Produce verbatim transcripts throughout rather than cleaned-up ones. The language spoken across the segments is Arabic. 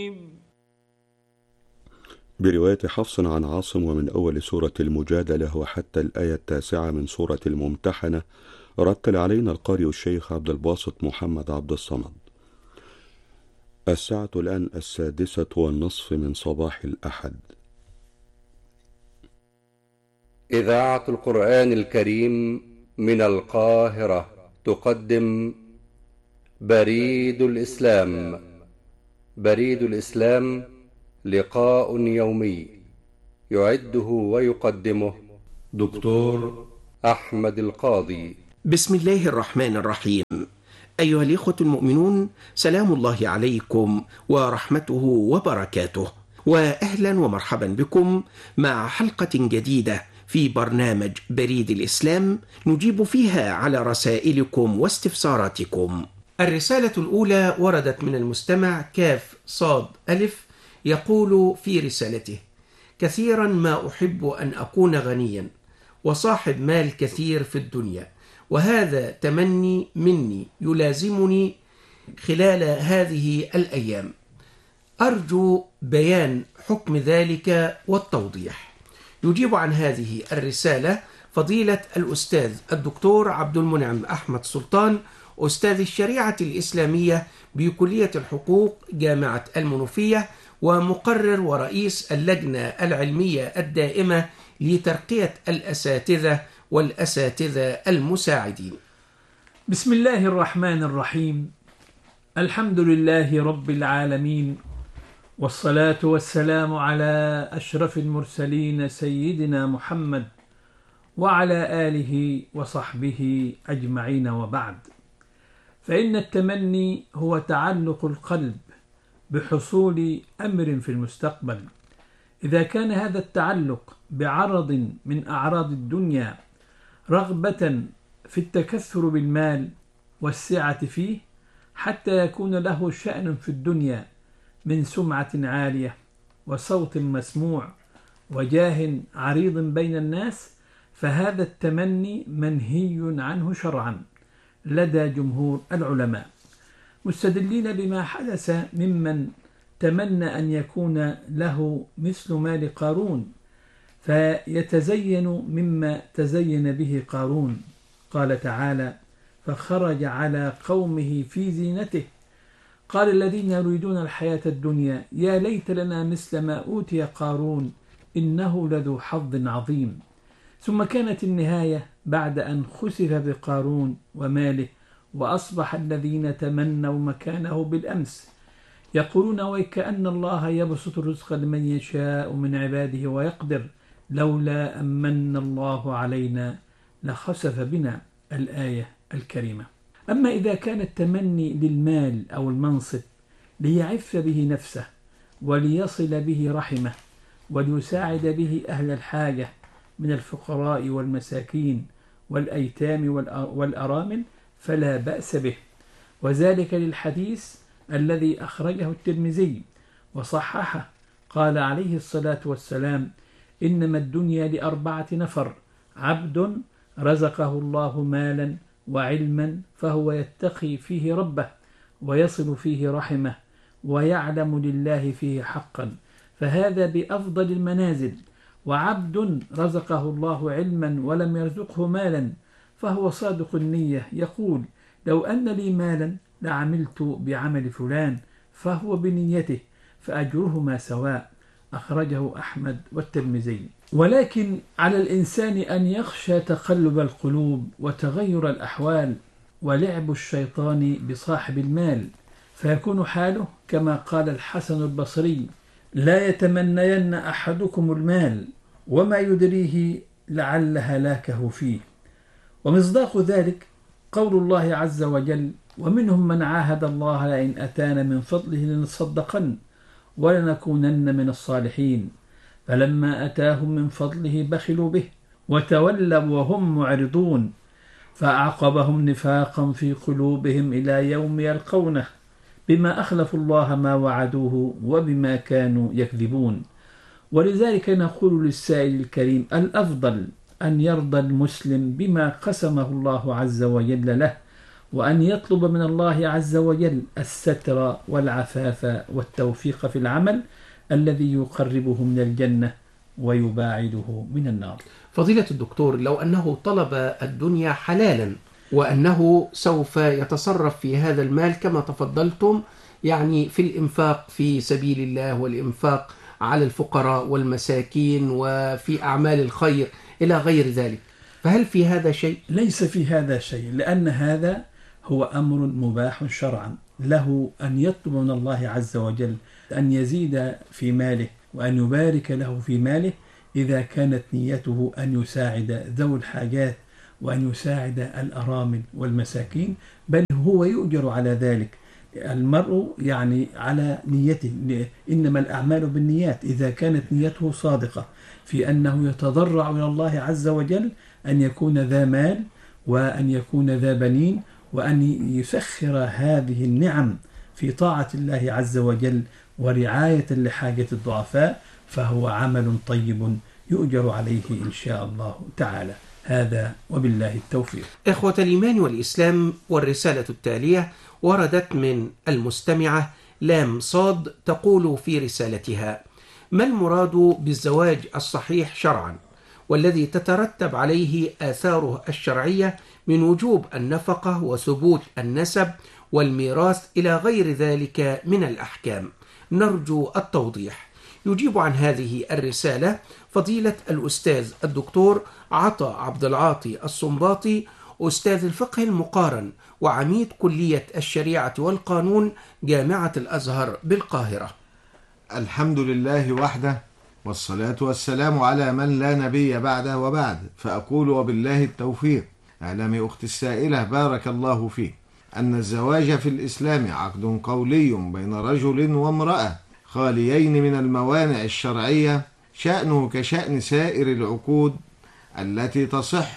برواية حفص عن عاصم ومن أول سورة المجادلة وحتى الآية التاسعة من سورة الممتحنة، رتل علينا القارئ الشيخ عبد الباسط محمد عبد الصمد. الساعة الآن السادسة والنصف من صباح الأحد. إذاعة القرآن الكريم من القاهرة تقدم بريد الإسلام. بريد الإسلام لقاء يومي يعده ويقدمه دكتور أحمد القاضي. بسم الله الرحمن الرحيم. أيها الإخوة المؤمنون، سلام الله عليكم ورحمته وبركاته، وأهلا ومرحبا بكم مع حلقة جديدة في برنامج بريد الإسلام، نجيب فيها على رسائلكم واستفساراتكم. الرسالة الأولى وردت من المستمع كاف صاد ألف، يقول في رسالته: كثيرا ما أحب أن أكون غنيا وصاحب مال كثير في الدنيا، وهذا تمني مني يلازمني خلال هذه الأيام. أرجو بيان حكم ذلك والتوضيح. يجيب عن هذه الرسالة فضيلة الأستاذ الدكتور عبد المنعم أحمد سلطان، أستاذ الشريعة الإسلامية بكلية الحقوق جامعة المنوفية، ومقرر ورئيس اللجنة العلمية الدائمة لترقية الأساتذة والأساتذة المساعدين. بسم الله الرحمن الرحيم. الحمد لله رب العالمين، والصلاة والسلام على أشرف المرسلين سيدنا محمد وعلى آله وصحبه أجمعين، وبعد. فإن التمني هو تعلق القلب بحصول أمر في المستقبل. إذا كان هذا التعلق بعرض من أعراض الدنيا رغبة في التكثر بالمال والسعة فيه حتى يكون له شأن في الدنيا من سمعة عالية وصوت مسموع وجاه عريض بين الناس، فهذا التمني منهي عنه شرعا لدى جمهور العلماء، مستدلين بما حدث ممن تمنى أن يكون له مثل مال قارون فيتزين مما تزين به قارون. قال تعالى: فخرج على قومه في زينته قال الذين يريدون الحياة الدنيا يا ليت لنا مثل ما أوتي قارون إنه لذو حظ عظيم. ثم كانت النهاية بعد أن خسف بقارون وماله، وأصبح الذين تمنوا مكانه بالأمس يقولون ويكأن الله يبسط الرزق لمن يشاء من عباده ويقدر لولا أمن الله علينا لخسف بنا. الآية الكريمة. أما إذا كان التمني للمال أو المنصب ليعف به نفسه وليصل به رحمه وليساعد به أهل الحاجة من الفقراء والمساكين والأيتام والأرامل فلا بأس به، وذلك للحديث الذي أخرجه الترمذي وصححه. قال عليه الصلاة والسلام: إنما الدنيا لأربعة نفر: عبد رزقه الله مالا وعلما فهو يتقي فيه ربه ويصل فيه رحمه ويعلم لله فيه حقا، فهذا بأفضل المنازل. وعبد رزقه الله علما ولم يرزقه مالا فهو صادق النية يقول: لو أن لي مالا لعملت بعمل فلان، فهو بنيته فأجرهما سواء. أخرجه أحمد والترمذي. ولكن على الإنسان أن يخشى تقلب القلوب وتغير الأحوال ولعب الشيطان بصاحب المال، فيكون حاله كما قال الحسن البصري: لا يتمنين أحدكم المال وما يدريه لعل هلاكه فيه. ومصداق ذلك قول الله عز وجل: ومنهم من عاهد الله لئن أتانا من فضله لنصدقن ولنكونن من الصالحين، فلما أتاهم من فضله بخلوا به وتولوا وهم معرضون، فأعقبهم نفاقا في قلوبهم إلى يوم يلقونه بما أخلفوا الله ما وعدوه وبما كانوا يكذبون. ولذلك نقول للسائل الكريم: الأفضل أن يرضى المسلم بما قسمه الله عز وجل له، وأن يطلب من الله عز وجل الستر والعفاف والتوفيق في العمل الذي يقربه من الجنة ويباعده من النار. فضيلة الدكتور، لو أنه طلب الدنيا حلالا وأنه سوف يتصرف في هذا المال كما تفضلتم، يعني في الإنفاق في سبيل الله والإنفاق على الفقراء والمساكين وفي أعمال الخير إلى غير ذلك، فهل في هذا شيء؟ ليس في هذا شيء، لأن هذا هو أمر مباح شرعا، له أن يطلب من الله عز وجل أن يزيد في ماله وأن يبارك له في ماله إذا كانت نيته أن يساعد ذوي الحاجات وأن يساعد الأرامل والمساكين، بل هو يؤجر على ذلك. المرء يعني على نيته، إنما الأعمال بالنيات. إذا كانت نيته صادقة في أنه يتضرع إلى الله عز وجل أن يكون ذا مال وأن يكون ذا بنين وأن يسخر هذه النعم في طاعة الله عز وجل ورعاية لحاجة الضعفاء، فهو عمل طيب يؤجر عليه إن شاء الله تعالى. هذا وبالله التوفيق. إخوة الإيمان والإسلام، والرسالة التالية وردت من المستمعة لام صاد، تقول في رسالتها: ما المراد بالزواج الصحيح شرعا والذي تترتب عليه آثاره الشرعية من وجوب النفقة وثبوت النسب والميراث إلى غير ذلك من الأحكام؟ نرجو التوضيح. يجيب عن هذه الرسالة فضيلة الأستاذ الدكتور عطا عبد العاطي الصنباطي، أستاذ الفقه المقارن وعميد كلية الشريعة والقانون جامعة الأزهر بالقاهرة. الحمد لله وحده، والصلاة والسلام على من لا نبي بعده وبعد، فأقول وبالله التوفيق. اعلمي أختي السائلة بارك الله فيك أن الزواج في الإسلام عقد قولي بين رجل وامرأة خاليين من الموانع الشرعية، شأنه كشأن سائر العقود التي تصح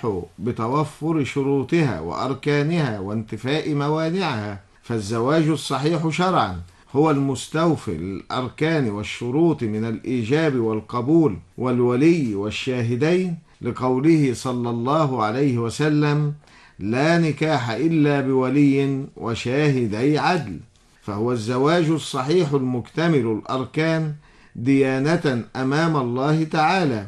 بتوفر شروطها وأركانها وانتفاء موانعها. فالزواج الصحيح شرعا هو المستوفي للأركان والشروط من الإيجاب والقبول والولي والشاهدين، لقوله صلى الله عليه وسلم: لا نكاح إلا بولي وشاهدي عدل. فهو الزواج الصحيح المكتمل الأركان ديانة أمام الله تعالى،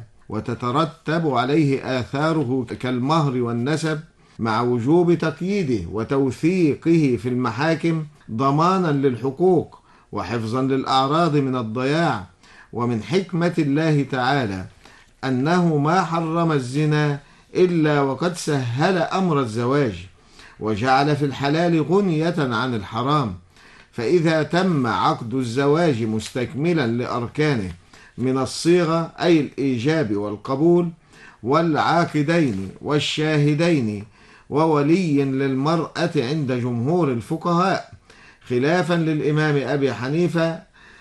وتترتب عليه آثاره كالمهر والنسب، مع وجوب تقييده وتوثيقه في المحاكم ضمانا للحقوق وحفظا للأعراض من الضياع. ومن حكمة الله تعالى أنه ما حرم الزنا إلا وقد سهل أمر الزواج وجعل في الحلال غنية عن الحرام. فإذا تم عقد الزواج مستكملا لأركانه من الصيغة، أي الإيجاب والقبول والعاقدين والشاهدين وولي للمرأة عند جمهور الفقهاء، خلافا للإمام أبي حنيفة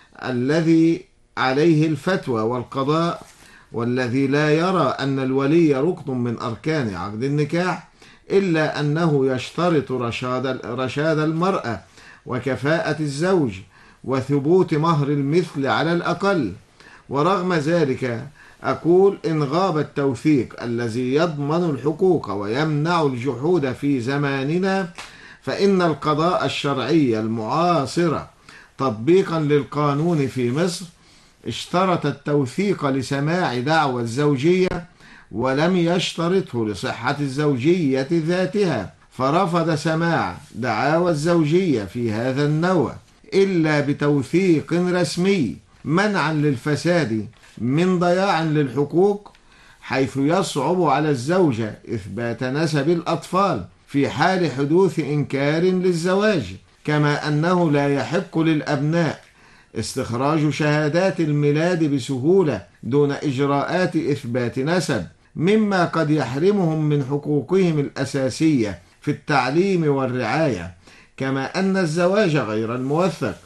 الذي عليه الفتوى والقضاء، والذي لا يرى أن الولي ركن من أركان عقد النكاح، إلا أنه يشترط رشاد رشاد المرأة وكفاءة الزوج وثبوت مهر المثل على الأقل. ورغم ذلك أقول إن غاب التوثيق الذي يضمن الحقوق ويمنع الجحود في زماننا، فإن القضاء الشرعي المعاصر تطبيقا للقانون في مصر اشترط التوثيق لسماع دعوى الزوجية ولم يشترطه لصحة الزوجية ذاتها، فرفض سماع دعاوى الزوجية في هذا النوع إلا بتوثيق رسمي منعا للفساد من ضياع للحقوق، حيث يصعب على الزوجة إثبات نسب الأطفال في حال حدوث إنكار للزواج، كما أنه لا يحق للأبناء استخراج شهادات الميلاد بسهولة دون إجراءات إثبات نسب، مما قد يحرمهم من حقوقهم الأساسية في التعليم والرعاية. كما أن الزواج غير الموثق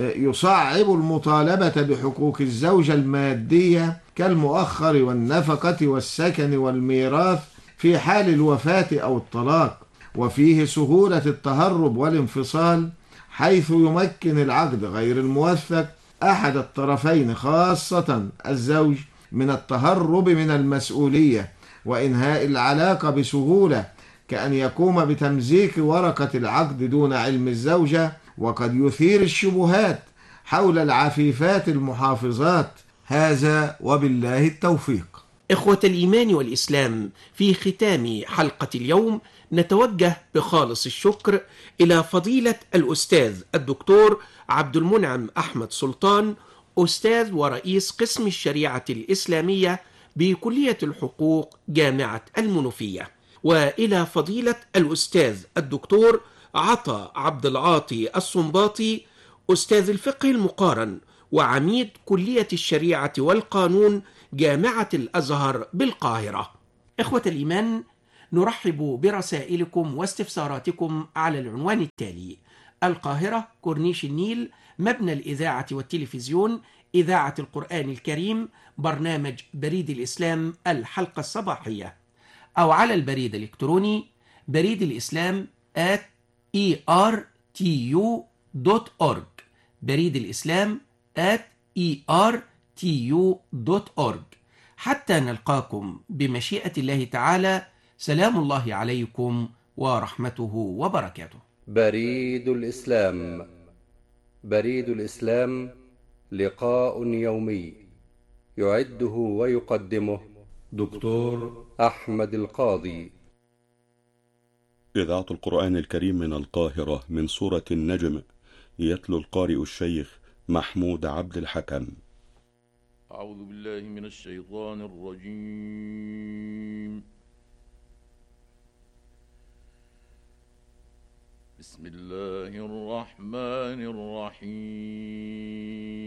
يصعب المطالبة بحقوق الزوجة المادية كالمؤخر والنفقة والسكن والميراث في حال الوفاة أو الطلاق، وفيه سهولة التهرب والانفصال، حيث يمكن العقد غير الموثق أحد الطرفين خاصة الزوج من التهرب من المسؤولية وإنهاء العلاقة بسهولة، كأن يقوم بتمزيق ورقة العقد دون علم الزوجة، وقد يثير الشبهات حول العفيفات المحافظات. هذا وبالله التوفيق. إخوة الإيمان والإسلام، في ختام حلقة اليوم نتوجه بخالص الشكر إلى فضيلة الأستاذ الدكتور عبد المنعم أحمد سلطان، أستاذ ورئيس قسم الشريعة الإسلامية بكلية الحقوق جامعة المنوفية، وإلى فضيلة الأستاذ الدكتور عطا عبد العاطي الصنباطي، أستاذ الفقه المقارن وعميد كلية الشريعة والقانون جامعة الأزهر بالقاهرة. إخوة الإيمان، نرحب برسائلكم واستفساراتكم على العنوان التالي: القاهرة، كورنيش النيل، مبنى الإذاعة والتلفزيون، إذاعة القرآن الكريم، برنامج بريد الإسلام الحلقة الصباحية، أو على البريد الإلكتروني بريد الإسلام at إي آر تي يو دوت أورج، بريد الإسلام at إي آر تي يو دوت أورج. حتى نلقاكم بمشيئة الله تعالى، سلام الله عليكم ورحمته وبركاته. بريد الإسلام. بريد الإسلام لقاء يومي يعده ويقدمه دكتور أحمد القاضي. إذاعة القرآن الكريم من القاهرة، من سورة النجم، يتلو القارئ الشيخ محمود عبد الحكم. أعوذ بالله من الشيطان الرجيم. بسم الله الرحمن الرحيم.